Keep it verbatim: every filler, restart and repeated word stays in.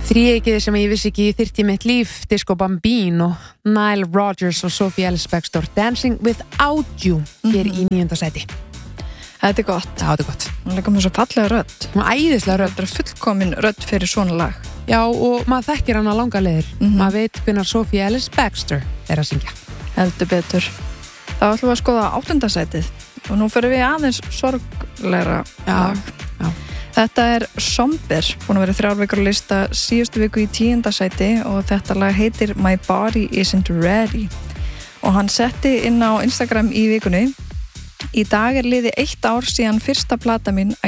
Þríeykið sem ég vissi ekki þyrfti mitt líf, Disco Bambino, Nile Rodgers og Sophie Ellis-Bextor, Dancing Without You, hér mm-hmm. í níunda sæti. Þetta er gott. Já, þetta er gott. Hún leikur með svo fallega rödd. Hún er æðislega rödd. Þetta er fullkomin rödd fyrir svona lag. Já, og maður þekkir hana langa leiðir. Mm-hmm. Maður veit hvernig Sophie Ellis-Bextor er að syngja. Heldur betur. Þá ætlum við að skoða áttunda sætið. Og nú fyrir við aðeins sorglegra lag. Já. Þetta er Somber, búin að vera þrjár vikur á lista síðustu viku í tíunda sæti og þetta lag heitir My Body Isn't Ready. Og hann setti inn á Instagram í vikunni: Í dag er liðið eitt ár síðan fyrsta plata mín